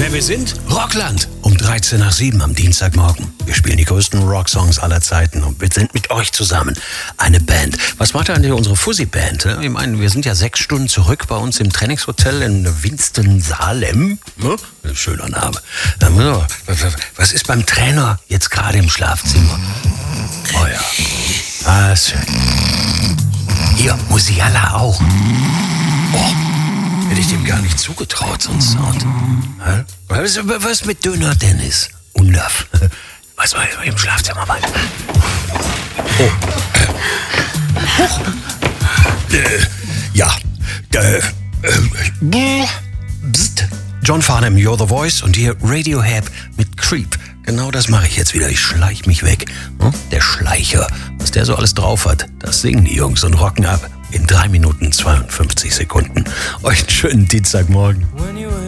Wer wir sind? Rockland. Um 13 nach 7 am Dienstagmorgen. Wir spielen die größten Rocksongs aller Zeiten und wir sind mit euch zusammen eine Band. Was macht eigentlich unsere Fuzzy-Band? Ich meine, wir sind ja 6 Stunden zurück bei uns im Trainingshotel in Winston-Salem. Schöner Name. Was ist beim Trainer jetzt gerade im Schlafzimmer? Oh ja. Ah, schön. Hier, Musiala auch. Oh. Hätte ich dem gar nicht zugetraut, so ein Sound. Was mit Döner Dennis? Undav. Was war im Schlafzimmer mal? Oh. Huch. Ja. Psst. John Farnham, You're the Voice und hier Radiohead mit Creep. Genau das mache ich jetzt wieder. Ich schleich mich weg. Der Schleicher. Was der so alles drauf hat, das singen die Jungs und rocken ab. In 3 Minuten 52 Sekunden. Euch einen schönen Dienstagmorgen.